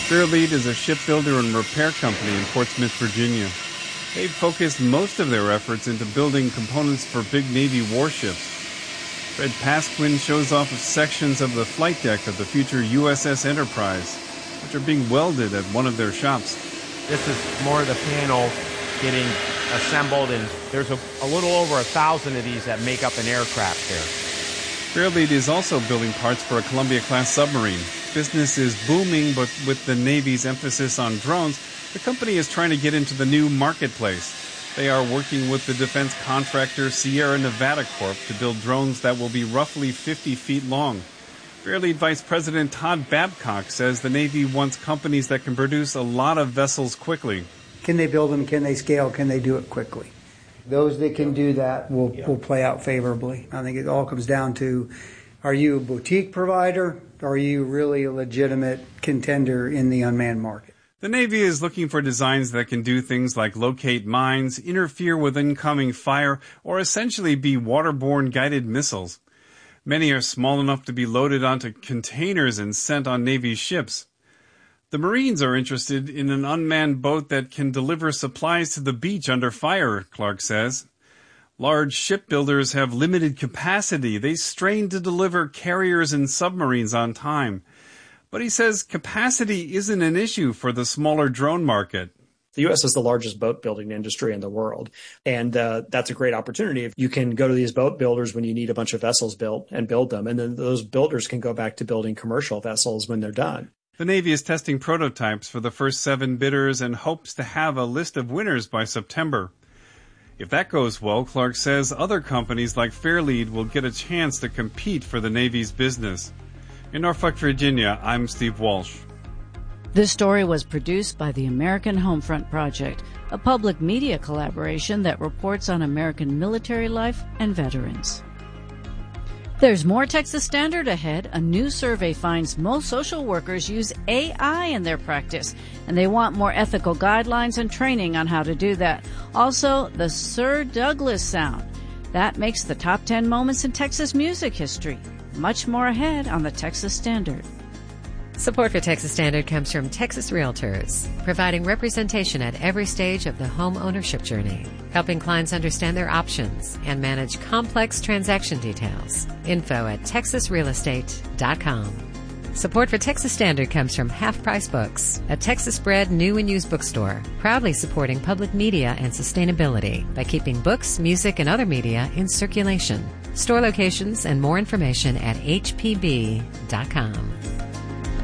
Fairlead is a shipbuilder and repair company in Portsmouth, Virginia. They've focused most of their efforts into building components for big Navy warships. Fred Pasquin shows off sections of the flight deck of the future USS Enterprise, which are being welded at one of their shops. This is more of the panel getting assembled, and there's a little over 1,000 of these that make up an aircraft there. Fairlead is also building parts for a Columbia-class submarine. Business is booming, but with the Navy's emphasis on drones, the company is trying to get into the new marketplace. They are working with the defense contractor Sierra Nevada Corp to build drones that will be roughly 50 feet long. Fairlead Vice President Todd Babcock says the Navy wants companies that can produce a lot of vessels quickly. Can they build them? Can they scale? Can they do it quickly? Those that can do that will play out favorably. I think it all comes down to, are you a boutique provider? Or are you really a legitimate contender in the unmanned market? The Navy is looking for designs that can do things like locate mines, interfere with incoming fire, or essentially be waterborne guided missiles. Many are small enough to be loaded onto containers and sent on Navy ships. The Marines are interested in an unmanned boat that can deliver supplies to the beach under fire, Clark says. Large shipbuilders have limited capacity. They strain to deliver carriers and submarines on time. But he says capacity isn't an issue for the smaller drone market. The U.S. is the largest boat building industry in the world, and that's a great opportunity. If you can go to these boat builders when you need a bunch of vessels built and build them, and then those builders can go back to building commercial vessels when they're done. The Navy is testing prototypes for the first 7 bidders and hopes to have a list of winners by September. If that goes well, Clark says other companies like Fairlead will get a chance to compete for the Navy's business. In Norfolk, Virginia, I'm Steve Walsh. This story was produced by the American Homefront Project, a public media collaboration that reports on American military life and veterans. There's more Texas Standard ahead. A new survey finds most social workers use AI in their practice, and they want more ethical guidelines and training on how to do that. Also, the Sir Douglas sound. That makes the top 10 moments in Texas music history. Much more ahead on the Texas Standard. Support for Texas Standard comes from Texas Realtors, providing representation at every stage of the home ownership journey, helping clients understand their options and manage complex transaction details. Info at texasrealestate.com. Support for Texas Standard comes from Half Price Books, a Texas-bred new and used bookstore, proudly supporting public media and sustainability by keeping books, music, and other media in circulation. Store locations and more information at hpb.com.